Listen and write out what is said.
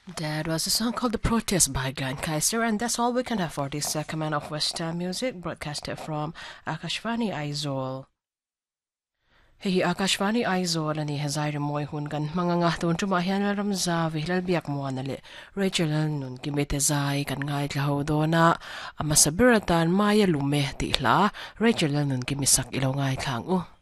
That was a song called The Protest by Glenn Kaiser, and that's all we can have for this segment of Western music broadcasted from Akashvani Aizol. Hi Akashvani Aizol ani hazai remoy hun kan manganga ton tuma hian ramza vihlal biak muana le Rachel nun kimete zai kan ngai tlau dona amasabiratan maya lume ti hla Rachel nun kimisak ilo ngai thlang u